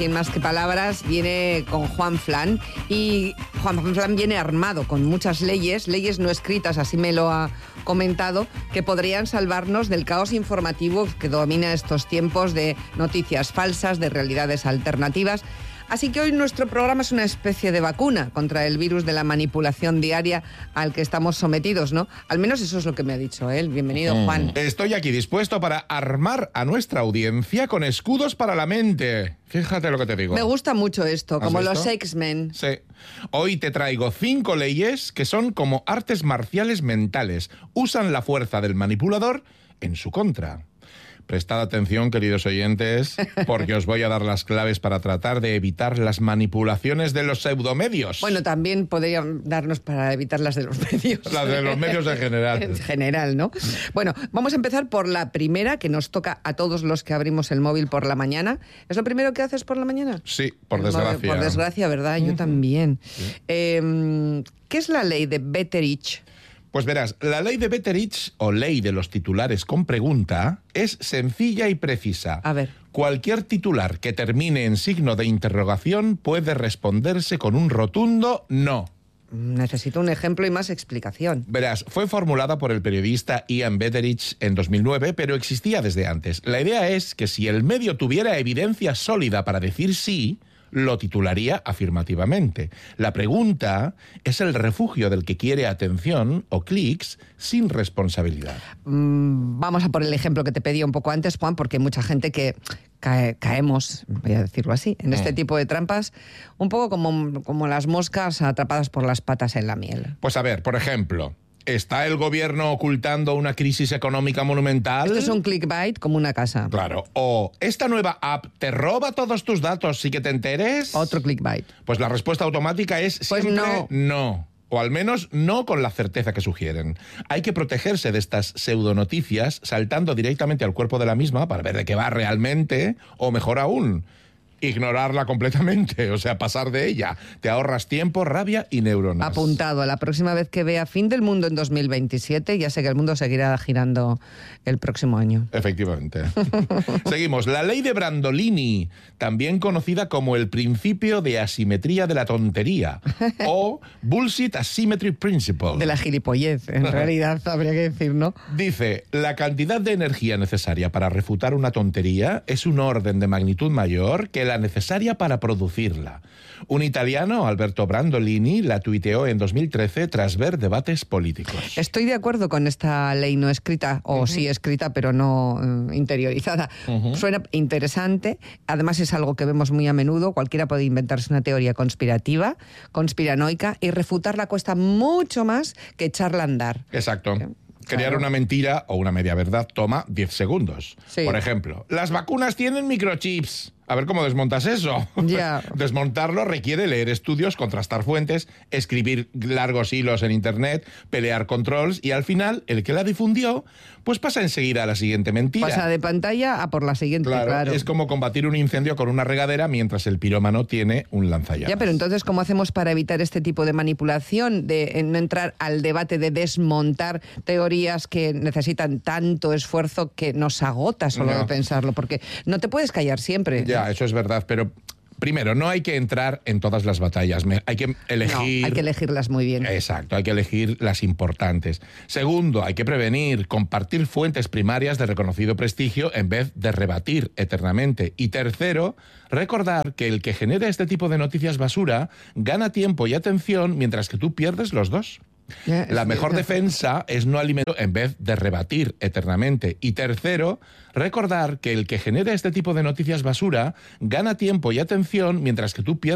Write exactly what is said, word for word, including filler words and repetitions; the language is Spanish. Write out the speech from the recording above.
Cien más que palabras viene con Juan Flan y Juan Flan viene armado con muchas leyes, leyes no escritas, así me lo ha comentado, que podrían salvarnos del caos informativo que domina estos tiempos de noticias falsas, de realidades alternativas. Así que hoy nuestro programa es una especie de vacuna contra el virus de la manipulación diaria al que estamos sometidos, ¿no? Al menos eso es lo que me ha dicho él. Bienvenido, Juan. Estoy aquí dispuesto para armar a nuestra audiencia con escudos para la mente. Fíjate lo que te digo. Me gusta mucho esto, como visto? los X-Men. Sí. Hoy te traigo cinco leyes que son como artes marciales mentales. Usan la fuerza del manipulador en su contra. Prestad atención, queridos oyentes, porque os voy a dar las claves para tratar de evitar las manipulaciones de los pseudomedios. Bueno, también podrían darnos para evitar las de los medios. Las de los medios en general. En general, ¿no? Bueno, vamos a empezar por la primera, que nos toca a todos los que abrimos el móvil por la mañana. ¿Es lo primero que haces por la mañana? Sí, por El desgracia. móvil, por desgracia, ¿verdad? Yo también. Sí. Eh, ¿Qué es la ley de Betteridge? Pues verás, la ley de Betteridge, o ley de los titulares con pregunta, es sencilla y precisa. A ver. Cualquier titular que termine en signo de interrogación puede responderse con un rotundo no. Necesito un ejemplo y más explicación. Verás, fue formulada por el periodista Ian Betteridge en dos mil nueve, pero existía desde antes. La idea es que si el medio tuviera evidencia sólida para decir sí, lo titularía afirmativamente. La pregunta es el refugio del que quiere atención o clics sin responsabilidad. Mm, vamos a por el ejemplo que te pedía un poco antes, Juan, porque hay mucha gente que cae, caemos, voy a decirlo así, en este Mm. tipo de trampas, un poco como, como las moscas atrapadas por las patas en la miel. Pues a ver, por ejemplo, ¿está el gobierno ocultando una crisis económica monumental? Esto es un clickbait como una casa. Claro. O ¿esta nueva app te roba todos tus datos sin que te enteres? Otro clickbait. Pues la respuesta automática es Pues siempre no. no. O al menos no con la certeza que sugieren. Hay que protegerse de estas pseudonoticias saltando directamente al cuerpo de la misma para ver de qué va realmente, o mejor aún, ignorarla completamente, o sea, pasar de ella. Te ahorras tiempo, rabia y neuronas. Apuntado, la próxima vez que vea Fin del Mundo en dos mil veintisiete, ya sé que el mundo seguirá girando el próximo año. Efectivamente. Seguimos. La ley de Brandolini, también conocida como el principio de asimetría de la tontería, o Bullshit Asymmetry Principle. De la gilipollez, en realidad, habría que decir, ¿no? Dice, la cantidad de energía necesaria para refutar una tontería es un orden de magnitud mayor que la necesaria para producirla. Un italiano, Alberto Brandolini, la tuiteó en dos mil trece tras ver debates políticos. Estoy de acuerdo con esta ley no escrita, o uh-huh. sí escrita, pero no uh, interiorizada. Uh-huh. Suena interesante, además es algo que vemos muy a menudo. Cualquiera puede inventarse una teoría conspirativa, conspiranoica, y refutarla cuesta mucho más que echarla a andar. Exacto. Crear claro. una mentira o una media verdad toma diez segundos. Sí. Por ejemplo, las vacunas tienen microchips. A ver cómo desmontas eso. Yeah. Desmontarlo requiere leer estudios, contrastar fuentes, escribir largos hilos en internet, pelear con trolls y al final el que la difundió pues pasa enseguida a la siguiente mentira. Pasa de pantalla a por la siguiente, claro. claro. Es como combatir un incendio con una regadera mientras el pirómano tiene un lanzallamas. Ya, pero entonces, ¿cómo hacemos para evitar este tipo de manipulación, de no entrar al debate de desmontar teorías que necesitan tanto esfuerzo que nos agota solo no. de pensarlo? Porque no te puedes callar siempre. Ya, eso es verdad, pero primero, no hay que entrar en todas las batallas, hay que elegir... No, hay que elegirlas muy bien. Exacto, hay que elegir las importantes. Segundo, hay que prevenir, compartir fuentes primarias de reconocido prestigio en vez de rebatir eternamente. Y tercero, recordar que el que genera este tipo de noticias basura gana tiempo y atención mientras que tú pierdes los dos. Yeah, la mejor defensa es no alimentar en vez de rebatir eternamente. Y tercero, recordar que el que genera este tipo de noticias basura gana tiempo y atención mientras que tú pierdes